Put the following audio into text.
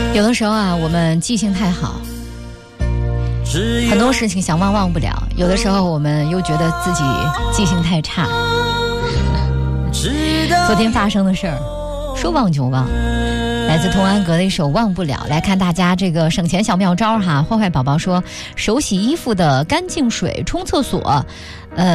有的时候啊，我们记性太好，很多事情想忘不了，有的时候我们又觉得自己记性太差。昨天发生的事儿，说忘就忘，来自童安格的一首《忘不了》。来看大家这个省钱小妙招哈。坏坏宝宝说，手洗衣服的干净水冲厕所